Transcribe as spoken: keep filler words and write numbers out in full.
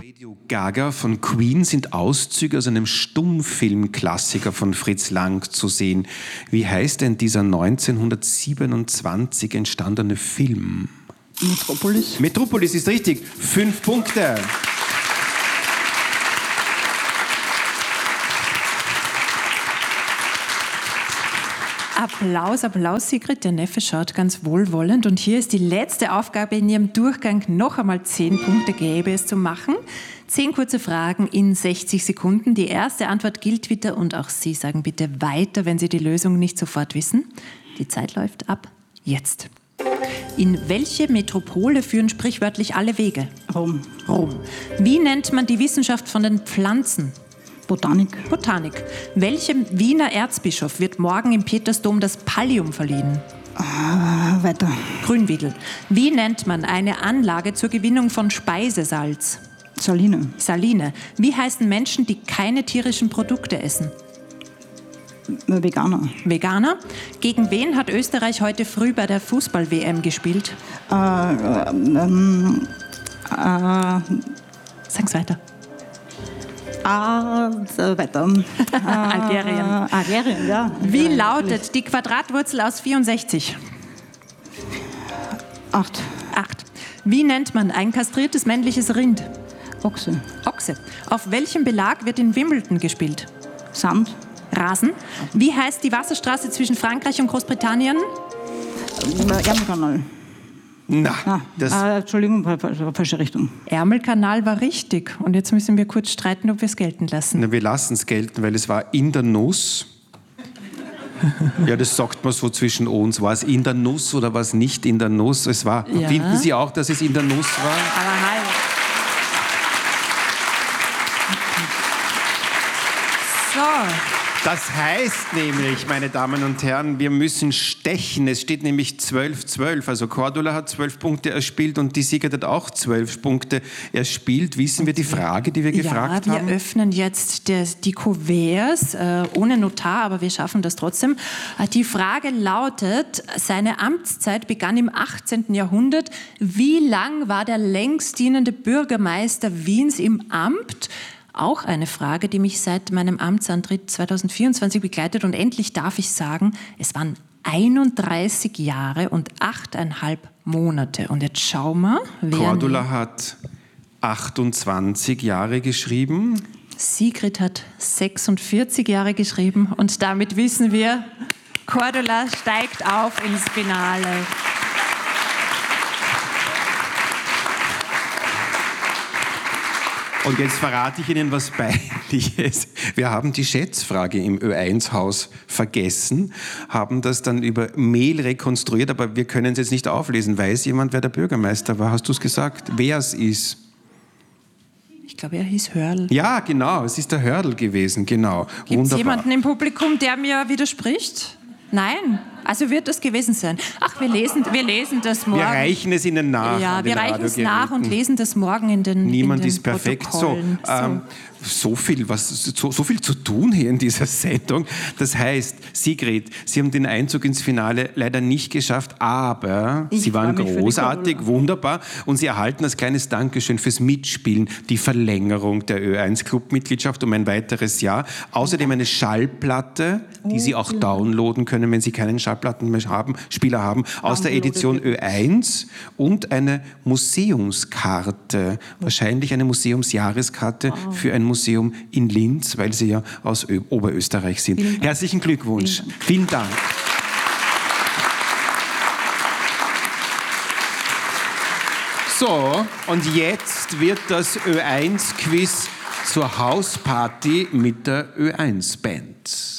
Radio Gaga von Queen sind Auszüge aus einem Stummfilmklassiker von Fritz Lang zu sehen. Wie heißt denn dieser neunzehnhundertsiebenundzwanzig entstandene Film? Metropolis. Metropolis ist richtig. Fünf Punkte. Applaus, Applaus, Sigrid. Der Neffe schaut ganz wohlwollend. Und hier ist die letzte Aufgabe in Ihrem Durchgang. Noch einmal zehn Punkte gäbe es zu machen. Zehn kurze Fragen in sechzig Sekunden. Die erste Antwort gilt wieder und auch Sie sagen bitte weiter, wenn Sie die Lösung nicht sofort wissen. Die Zeit läuft ab jetzt. In welche Metropole führen sprichwörtlich alle Wege? Rom. Rom. Wie nennt man die Wissenschaft von den Pflanzen? Botanik. Botanik. Welchem Wiener Erzbischof wird morgen im Petersdom das Pallium verliehen? Uh, weiter. Grünwiedel. Wie nennt man eine Anlage zur Gewinnung von Speisesalz? Saline. Saline. Wie heißen Menschen, die keine tierischen Produkte essen? Veganer. Veganer. Gegen wen hat Österreich heute früh bei der Fußball-W M gespielt? Äh, ähm, äh, Sagen Sie weiter. Ah, so weiter. Algerien. Algerien, ja. Wie ja, lautet natürlich. die Quadratwurzel aus vierundsechzig? Acht. Acht. Wie nennt man ein kastriertes männliches Rind? Ochse. Ochse. Auf welchem Belag wird in Wimbledon gespielt? Sand. Rasen. Wie heißt die Wasserstraße zwischen Frankreich und Großbritannien? Ärmelkanal. Na, Ah, das... ah, Entschuldigung, falsche Richtung. Ärmelkanal war richtig. Und jetzt müssen wir kurz streiten, ob wir es gelten lassen. Na, wir lassen es gelten, weil es war in der Nuss. Ja, das sagt man so zwischen uns. War es in der Nuss oder war es nicht in der Nuss? Es war. Ja. Finden Sie auch, dass es in der Nuss war? Aber halt. So. Das heißt nämlich, meine Damen und Herren, wir müssen stechen. Es steht nämlich zwölf zwölf. Also Cordula hat zwölf Punkte erspielt und die Sigrid hat auch zwölf Punkte erspielt. Wissen wir die Frage, die wir gefragt ja, haben? wir öffnen jetzt des, die Kuverts, äh, ohne Notar, aber wir schaffen das trotzdem. Äh, die Frage lautet, seine Amtszeit begann im achtzehnten Jahrhundert. Wie lang war der längst dienende Bürgermeister Wiens im Amt? Auch eine Frage, die mich seit meinem Amtsantritt zweitausendvierundzwanzig begleitet. Und endlich darf ich sagen, es waren einunddreißig Jahre und achteinhalb Monate. Und jetzt schauen wir, wer... Cordula hat achtundzwanzig Jahre geschrieben. Sigrid hat sechsundvierzig Jahre geschrieben. Und damit wissen wir, Cordula steigt auf ins Finale. Und jetzt verrate ich Ihnen was Peinliches. Wir haben die Schätzfrage im Ö eins Haus vergessen, haben das dann über Mail rekonstruiert, aber wir können es jetzt nicht auflesen. Weiß jemand, wer der Bürgermeister war? Hast du es gesagt? Wer es ist? Ich glaube, er hieß Hörl. Ja, genau, es ist der Hördl gewesen, genau. Gibt es jemanden im Publikum, der mir widerspricht? Nein, also wird das gewesen sein. Ach, wir lesen, wir lesen das morgen. Wir reichen es Ihnen nach. Ja, wir reichen es nach und lesen das morgen in den Niemand in den ist perfekt. So, Protokollen. ähm, so, viel, was, so, so viel zu tun hier in dieser Sendung. Das heißt, Sigrid, Sie haben den Einzug ins Finale leider nicht geschafft, aber Ich Sie waren freu mich für die großartig, Cordula. wunderbar. Und Sie erhalten als kleines Dankeschön fürs Mitspielen die Verlängerung der Ö eins Club-Mitgliedschaft um ein weiteres Jahr. Außerdem eine Schallplatte, die Sie auch downloaden können, wenn Sie keinen Schallplatten mehr haben, Spieler haben, aus der Edition Ö eins und eine Museumskarte, wahrscheinlich eine Museumsjahreskarte Oh. für ein Museum in Linz, weil Sie ja aus Ö- Oberösterreich sind. Herzlichen Glückwunsch. Vielen Dank. So, und jetzt wird das Ö eins Quiz zur Hausparty mit der Ö eins Band.